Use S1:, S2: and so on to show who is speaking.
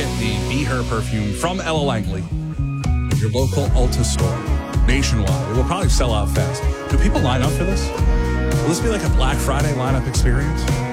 S1: get the Be Her perfume from Ella Langley, your local Ulta store, nationwide. It will probably sell out fast. Do people line up for this? Will this be like a Black Friday lineup experience?